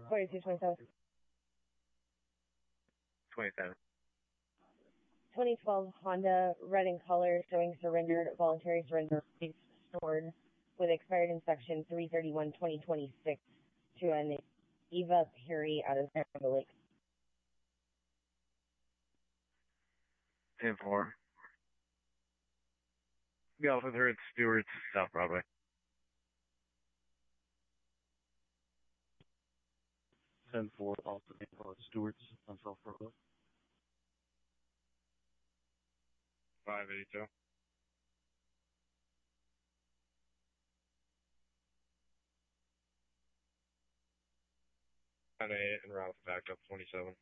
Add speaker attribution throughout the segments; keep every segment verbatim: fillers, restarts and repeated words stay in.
Speaker 1: forty-two twenty-seven.
Speaker 2: twenty-seven.
Speaker 1: twenty twelve Honda, red in color, showing surrendered, voluntary surrender, stored with expired inspection three thirty-one twenty twenty-six to an Eva Perry out of San Lake.
Speaker 2: ten four. Golf with her at Stewart's, South Broadway.
Speaker 3: ten four, also at Stewart's on South Broadway.
Speaker 2: five eighty-two. nine eight and route back up twenty-seven.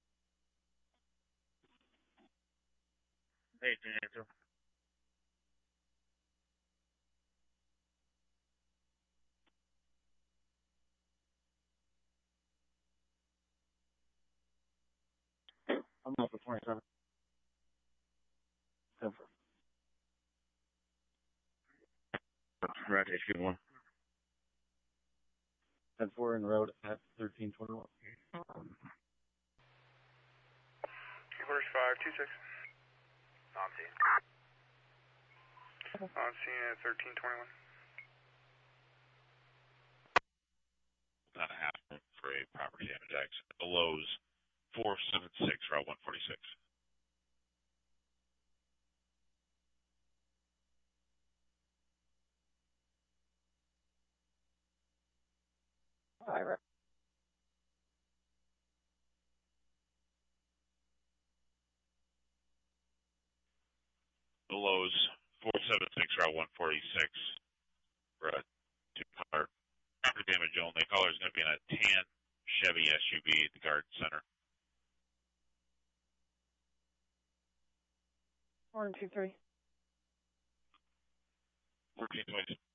Speaker 2: eighteen eighty-two.
Speaker 3: I'm up for twenty-seven. ten four.
Speaker 2: Right, H Q one.
Speaker 3: ten four en route at thirteen twenty-one.
Speaker 4: Quarters five two six. On scene. On scene at thirteen twenty-one.
Speaker 5: Not a half room for a property damage accident. The Lowe's four seven six, Route one forty-six.
Speaker 1: All right.
Speaker 5: The Lowe's four seven six, Route one forty-six. For a two-car property damage only. Caller is going to be in a tan Chevy S U V at the Garden Center.
Speaker 1: One, two, three.
Speaker 5: fourteen twenty.